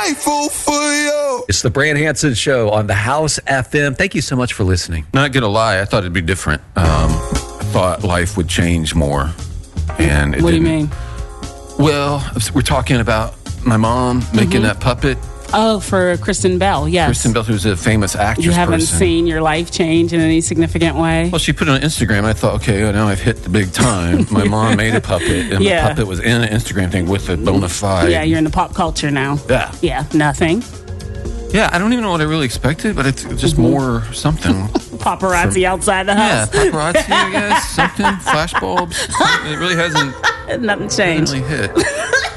grateful for you. It's the Brand Hanson Show on the House FM. Thank you so much for listening. Not gonna lie, I thought it'd be different. I thought life would change more, and it What do you didn't. mean? Well, we're talking about my mom making that puppet. Oh, for Kristen Bell, yes. Kristen Bell, who's a famous actress. You haven't person. seen your life change in any significant way? Well, she put it on Instagram. I thought, okay, well, now I've hit the big time. My mom made a puppet, and Yeah. the puppet was in an Instagram thing with a bona fide. Yeah, you're in the pop culture now. Yeah. Yeah, nothing. Yeah, I don't even know what I really expected, but it's just more something. Paparazzi outside the Yeah, house. paparazzi, I guess. Something, flashbulbs. It really hasn't Nothing changed. really hit.